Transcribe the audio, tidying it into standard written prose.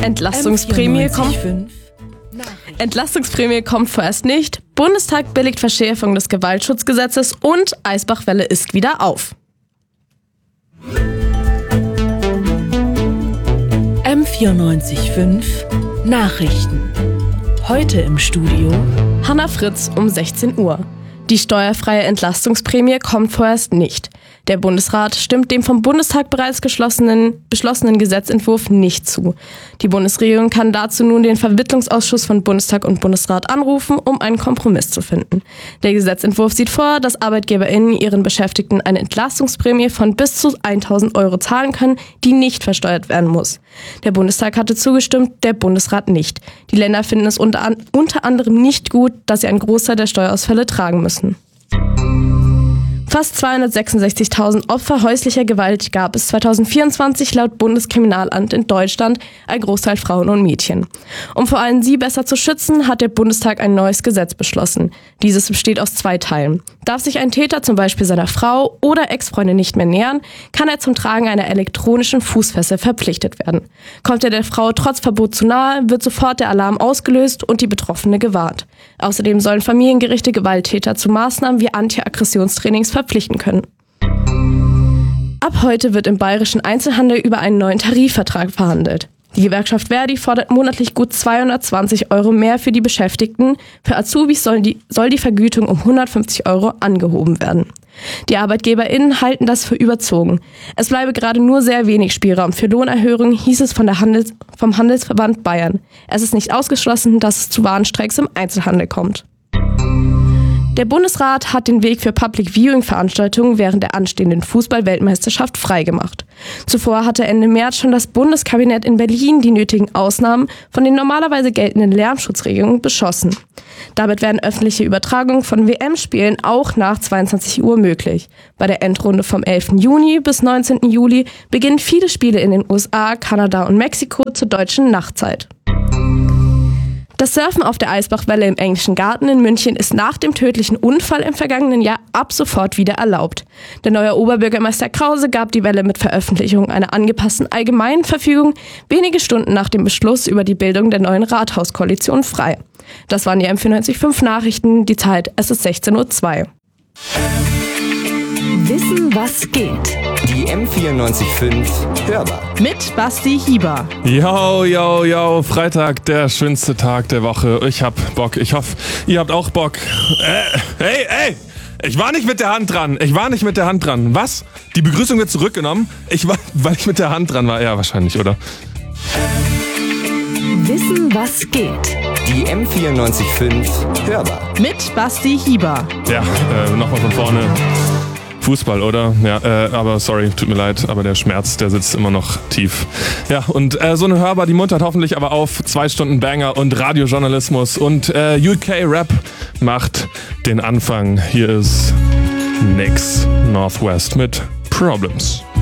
Entlastungsprämie kommt vorerst nicht. Bundestag billigt Verschärfung des Gewaltschutzgesetzes und Eisbachwelle ist wieder auf. M94.5 Nachrichten. Heute im Studio Hannah Fritz um 16 Uhr. Die steuerfreie Entlastungsprämie kommt vorerst nicht. Der Bundesrat stimmt dem vom Bundestag bereits beschlossenen Gesetzentwurf nicht zu. Die Bundesregierung kann dazu nun den Vermittlungsausschuss von Bundestag und Bundesrat anrufen, um einen Kompromiss zu finden. Der Gesetzentwurf sieht vor, dass ArbeitgeberInnen ihren Beschäftigten eine Entlastungsprämie von bis zu 1.000 Euro zahlen können, die nicht versteuert werden muss. Der Bundestag hatte zugestimmt, der Bundesrat nicht. Die Länder finden es unter anderem nicht gut, dass sie einen Großteil der Steuerausfälle tragen müssen. Fast 266.000 Opfer häuslicher Gewalt gab es 2024 laut Bundeskriminalamt in Deutschland, ein Großteil Frauen und Mädchen. Um vor allem sie besser zu schützen, hat der Bundestag ein neues Gesetz beschlossen. Dieses besteht aus 2 Teilen. Darf sich ein Täter zum Beispiel seiner Frau oder Ex-Freundin nicht mehr nähern, kann er zum Tragen einer elektronischen Fußfessel verpflichtet werden. Kommt er der Frau trotz Verbot zu nahe, wird sofort der Alarm ausgelöst und die Betroffene gewarnt. Außerdem sollen Familiengerichte Gewalttäter zu Maßnahmen wie Anti-Aggressionstrainings verpflichten können. Ab heute wird im bayerischen Einzelhandel über einen neuen Tarifvertrag verhandelt. Die Gewerkschaft Verdi fordert monatlich gut 220 Euro mehr für die Beschäftigten. Für Azubis soll die Vergütung um 150 Euro angehoben werden. Die ArbeitgeberInnen halten das für überzogen. Es bleibe gerade nur sehr wenig Spielraum für Lohnerhöhungen, hieß es vom Handelsverband Bayern. Es ist nicht ausgeschlossen, dass es zu Warnstreiks im Einzelhandel kommt. Der Bundesrat hat den Weg für Public-Viewing-Veranstaltungen während der anstehenden Fußball-Weltmeisterschaft freigemacht. Zuvor hatte Ende März schon das Bundeskabinett in Berlin die nötigen Ausnahmen von den normalerweise geltenden Lärmschutzregelungen beschlossen. Damit werden öffentliche Übertragungen von WM-Spielen auch nach 22 Uhr möglich. Bei der Endrunde vom 11. Juni bis 19. Juli beginnen viele Spiele in den USA, Kanada und Mexiko zur deutschen Nachtzeit. Das Surfen auf der Eisbachwelle im Englischen Garten in München ist nach dem tödlichen Unfall im vergangenen Jahr ab sofort wieder erlaubt. Der neue Oberbürgermeister Krause gab die Welle mit Veröffentlichung einer angepassten allgemeinen Verfügung wenige Stunden nach dem Beschluss über die Bildung der neuen Rathauskoalition frei. Das waren die M94.5 Nachrichten, die Zeit, es ist 16:02 Uhr. Wissen, was geht. Die M94.5 Hörbar. Mit Basti Hieber. Yo, Freitag, der schönste Tag der Woche. Ich hab Bock, ich hoffe, ihr habt auch Bock. Hey! Ich war nicht mit der Hand dran. Was? Die Begrüßung wird zurückgenommen? Weil ich mit der Hand dran war. Ja, wahrscheinlich, oder? Wissen, was geht. Die M94.5 Hörbar. Mit Basti Hieber. Ja, nochmal von vorne. Fußball, oder? Ja, aber sorry, tut mir leid, aber der Schmerz, der sitzt immer noch tief. Ja, und so eine Hörbar, die muntert hoffentlich aber auf. 2 Stunden Banger und Radiojournalismus und UK-Rap macht den Anfang. Hier ist Nix Northwest mit Problems.